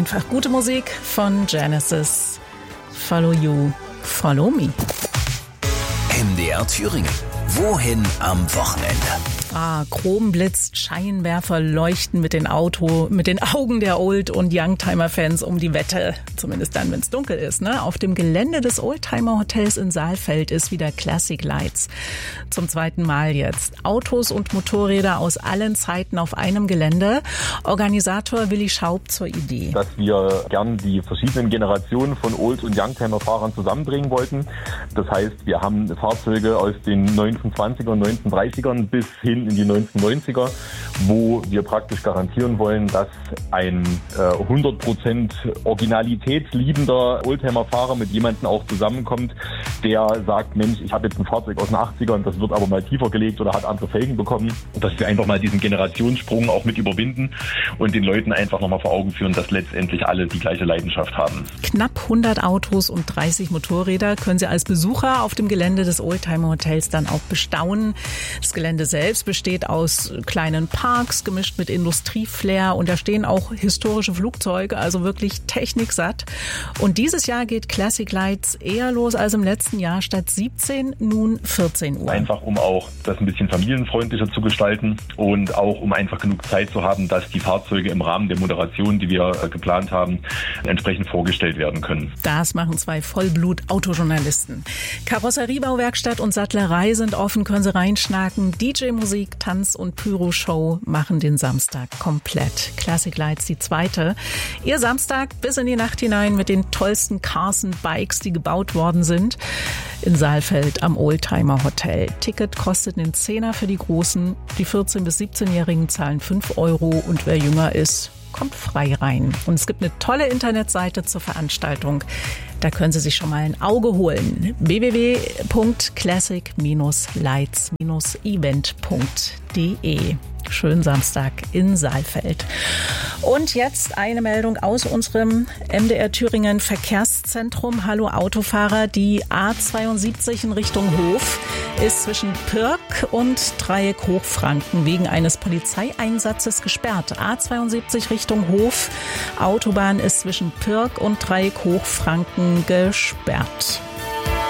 einfach gute Musik von Genesis. Follow You, Follow Me. MDR Thüringen. Wohin am Wochenende? Chrom blitzt, Scheinwerfer leuchten mit den Augen der Old- und Youngtimer-Fans um die Wette. Zumindest dann, wenn es dunkel ist. Ne? Auf dem Gelände des Oldtimer-Hotels in Saalfeld ist wieder Classic Lights. Zum zweiten Mal jetzt. Autos und Motorräder aus allen Zeiten auf einem Gelände. Organisator Willi Schaub zur Idee. Dass wir gern die verschiedenen Generationen von Old- und Youngtimer-Fahrern zusammenbringen wollten. Das heißt, wir haben Fahrzeuge aus den 1920er und 1930ern bis hin in die 1990er, wo wir praktisch garantieren wollen, dass ein 100% originalitätsliebender Oldtimer-Fahrer mit jemandem auch zusammenkommt, der sagt, Mensch, ich habe jetzt ein Fahrzeug aus den 80ern, das wird aber mal tiefer gelegt oder hat andere Felgen bekommen. Dass wir einfach mal diesen Generationssprung auch mit überwinden und den Leuten einfach nochmal vor Augen führen, dass letztendlich alle die gleiche Leidenschaft haben. Knapp 100 Autos und 30 Motorräder können Sie als Besucher auf dem Gelände des Oldtimer Hotels dann auch bestaunen. Das Gelände selbst besteht aus kleinen Parks, gemischt mit Industrieflair, und da stehen auch historische Flugzeuge, also wirklich techniksatt. Und dieses Jahr geht Classic Lights eher los als im letzten Jahr, statt 17 nun 14 Uhr. Einfach um auch das ein bisschen familienfreundlicher zu gestalten und auch um einfach genug Zeit zu haben, dass die Fahrzeuge im Rahmen der Moderation, die wir geplant haben, entsprechend vorgestellt werden können. Das machen zwei Vollblut-Autojournalisten. Karosseriebauwerkstatt und Sattlerei sind offen, können Sie reinschnacken. DJ-Musik, Tanz und Pyro-Show machen den Samstag komplett. Classic Lights die zweite. Ihr Samstag bis in die Nacht hinein mit den tollsten Cars und Bikes, die gebaut worden sind. In Saalfeld am Oldtimer Hotel. Ticket kostet einen Zehner für die Großen. Die 14- bis 17-Jährigen zahlen 5 € und wer jünger ist, kommt frei rein. Und es gibt eine tolle Internetseite zur Veranstaltung. Da können Sie sich schon mal ein Auge holen. www.classic-lights-event.de. Schönen Samstag in Saalfeld. Und jetzt eine Meldung aus unserem MDR Thüringen Verkehrszentrum. Hallo Autofahrer, die A72 in Richtung Hof ist zwischen Pirk und Dreieck Hochfranken wegen eines Polizeieinsatzes gesperrt. A72 Richtung Hof, Autobahn ist zwischen Pirk und Dreieck Hochfranken gesperrt.